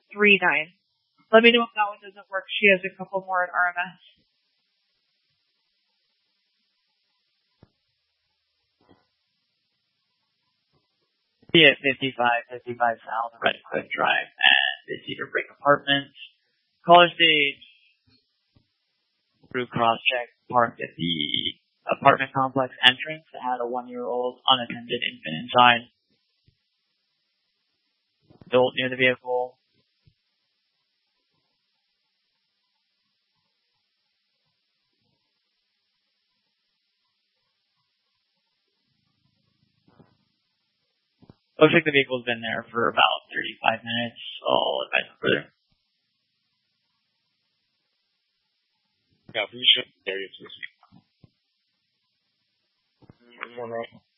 39. Let me know if that one doesn't work. She has a couple more at RMS. Be at 55 South Red Cliff Drive at the Cedar Brick Apartments. Caller stage through cross-check parked at the apartment complex entrance that had a 1-year-old unattended infant inside. Adult near the vehicle. Looks like the vehicle's been there for about 35 minutes. I'll advise further. Yeah, we should carry it to this week. 1 minute.